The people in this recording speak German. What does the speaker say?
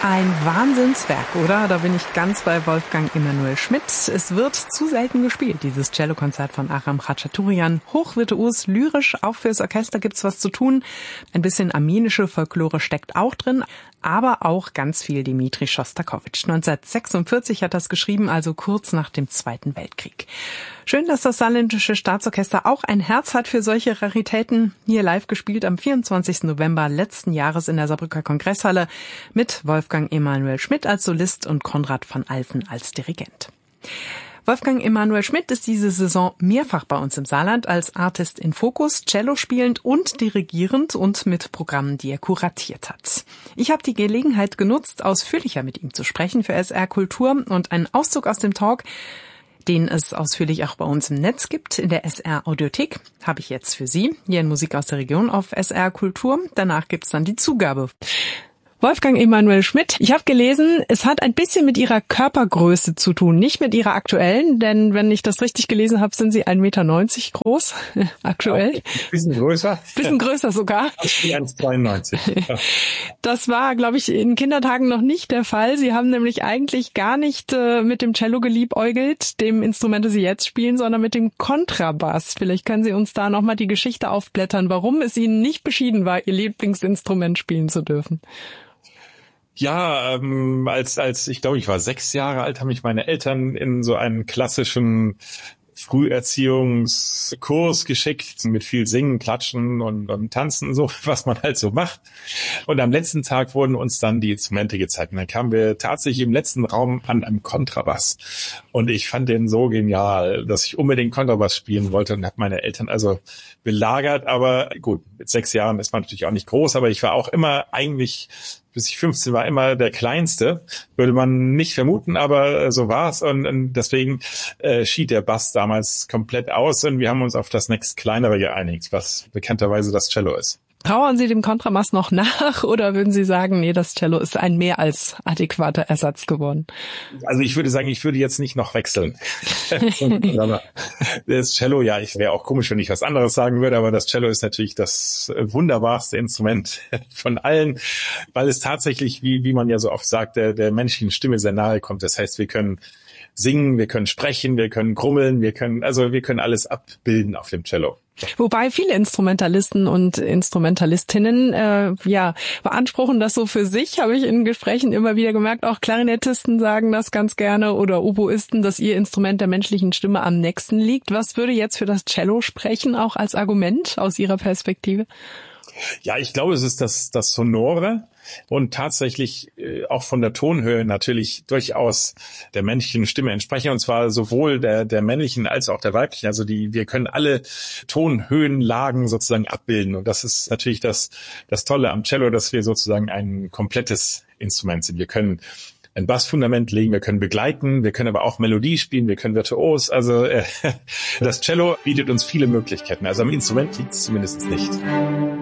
Ein Wahnsinnswerk, oder? Da bin ich ganz bei Wolfgang Emanuel Schmidt. Es wird zu selten gespielt, dieses Cellokonzert von Aram Khachaturian. Hochvirtuos, lyrisch, auch fürs Orchester gibt's was zu tun. Ein bisschen armenische Folklore steckt auch drin, aber auch ganz viel Dmitri Schostakowitsch. 1946 hat das geschrieben, also kurz nach dem Zweiten Weltkrieg. Schön, dass das Saarländische Staatsorchester auch ein Herz hat für solche Raritäten. Hier live gespielt am 24. November letzten Jahres in der Saarbrücker Kongresshalle mit Wolfgang Emanuel Schmidt als Solist und Konrad van Alphen als Dirigent. Wolfgang Emanuel Schmidt ist diese Saison mehrfach bei uns im Saarland als Artist in Fokus, Cello spielend und dirigierend und mit Programmen, die er kuratiert hat. Ich habe die Gelegenheit genutzt, ausführlicher mit ihm zu sprechen für SR Kultur, und einen Auszug aus dem Talk, den es ausführlich auch bei uns im Netz gibt, in der SR Audiothek, habe ich jetzt für Sie, hier in Musik aus der Region auf SR Kultur. Danach gibt's dann die Zugabe. Wolfgang Emanuel Schmidt, ich habe gelesen, es hat ein bisschen mit Ihrer Körpergröße zu tun, nicht mit Ihrer aktuellen, denn wenn ich das richtig gelesen habe, sind Sie 1,90 Meter groß, aktuell. Ja, bisschen größer. Bisschen größer sogar. Ich bin 1,92. Ja. Das war, glaube ich, in Kindertagen noch nicht der Fall. Sie haben nämlich eigentlich gar nicht mit dem Cello geliebäugelt, dem Instrument, das Sie jetzt spielen, sondern mit dem Kontrabass. Vielleicht können Sie uns da nochmal die Geschichte aufblättern, warum es Ihnen nicht beschieden war, Ihr Lieblingsinstrument spielen zu dürfen. Ja, als ich glaube, ich war 6 Jahre alt, haben mich meine Eltern in so einen klassischen Früherziehungskurs geschickt mit viel Singen, Klatschen und Tanzen, so was man halt so macht. Und am letzten Tag wurden uns dann die Instrumente gezeigt. Und dann kamen wir tatsächlich im letzten Raum an einem Kontrabass. Und ich fand den so genial, dass ich unbedingt Kontrabass spielen wollte und habe meine Eltern also belagert. Aber gut, mit 6 Jahren ist man natürlich auch nicht groß, aber ich war auch immer eigentlich, bis ich 15 war, immer der Kleinste. Würde man nicht vermuten, aber so war's. Und deswegen schied der Bass damals komplett aus und wir haben uns auf das nächst Kleinere geeinigt, was bekannterweise das Cello ist. Trauern Sie dem Kontrabass noch nach oder würden Sie sagen, nee, das Cello ist ein mehr als adäquater Ersatz geworden? Also ich würde sagen, ich würde jetzt nicht noch wechseln. Das Cello, ja, ich wäre auch komisch, wenn ich was anderes sagen würde, aber das Cello ist natürlich das wunderbarste Instrument von allen, weil es tatsächlich, wie man ja so oft sagt, der menschlichen Stimme sehr nahe kommt. Das heißt, wir können singen, wir können sprechen, wir können grummeln, wir können alles abbilden auf dem Cello. Wobei viele Instrumentalisten und Instrumentalistinnen beanspruchen das so für sich, habe ich in Gesprächen immer wieder gemerkt. Auch Klarinettisten sagen das ganz gerne oder Oboisten, dass ihr Instrument der menschlichen Stimme am nächsten liegt. Was würde jetzt für das Cello sprechen, auch als Argument aus Ihrer Perspektive? Ja, ich glaube, es ist das Sonore und tatsächlich auch von der Tonhöhe natürlich durchaus der männlichen Stimme entsprechen, und zwar sowohl der männlichen als auch der weiblichen. Also wir können alle Tonhöhenlagen sozusagen abbilden, und das ist natürlich das Tolle am Cello, dass wir sozusagen ein komplettes Instrument sind. Wir können ein Bassfundament legen, wir können begleiten, wir können aber auch Melodie spielen, wir können virtuos. Also das Cello bietet uns viele Möglichkeiten. Also am Instrument liegt es zumindest nicht.